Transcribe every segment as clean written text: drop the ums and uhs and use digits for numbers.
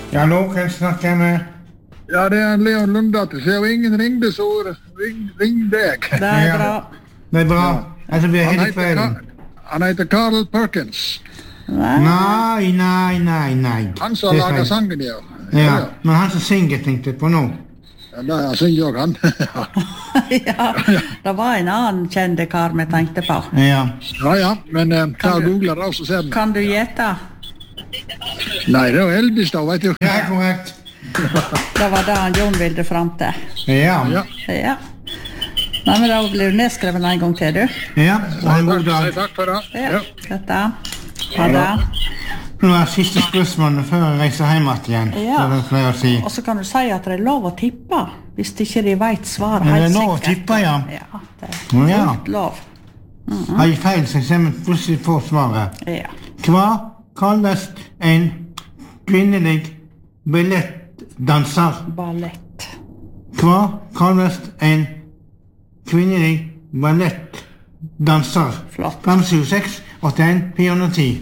Ja, nå kan jeg snakke med... Ja, det Leon Lundatter. Så ingen ringde, så ring deg. Det bra. Det bra. Ja. Altså, vi hele kvelden. Han heter Carl Perkins. Nei. Han som lager sangen, ja. Ja, men han som synger, tenkte jeg på nå. Ja, han synger jo han. Ja, det var en annen kjente kar vi tenkte på. Ja. Ja, men hva googler det også, ser den? Kan du gjette? Nei, det var Elvis da, vet du. Ja, korrekt. Det var det han Jon ville frem til. Ja. Ja. Ja. Nei, men da blir du nedskrevet en gang til, du. Ja, og en god dag. Takk for det. Ja, dette. Ha det. Nå siste spørsmålet før jeg reiser hjem igjen. Ja. Det pleier å si. Og så kan du si at det er lov å tippe, hvis ikke de vet svaret Men det helt er sikkert. lov å tippe, ja. Ja, det er Ja. fullt lov. Har jeg feil, så jeg plutselig får svaret. Ja. Hva kalles en kvinnelig ballettdanser? Ballett. Hva kalles en kvinnelig ballettdanser? Flott. 576 81 410.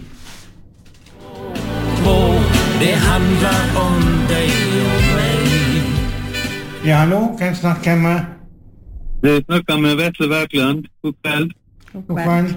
Det handlar om dig och mig. Ja, hallo, kan jeg snakke med? Jeg snakker med Vetle Verkland. God kveld. God kveld.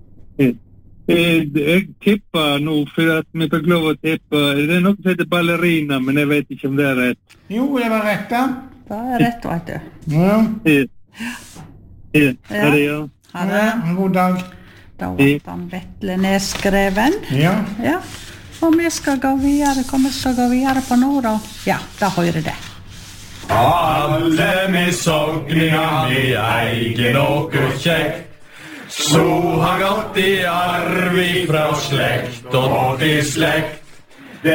Jeg tipper nå, for at vi fikk lov å tippe. Det noe som heter ballerina, men jeg vet ikke om det rett. Jo, det var rett da. Det er rett, vet du. Ja. Ja, det ja. Ha det. En god dag. Da var han Vetle nedskreven. Ja. Ja. Og vi skal gå videre. Hva vi skal gå videre på nå, da? Ja, da hører det. Alle med sogningar med egen och kjekt. Så har gått i arv ifra slekt og til slekt.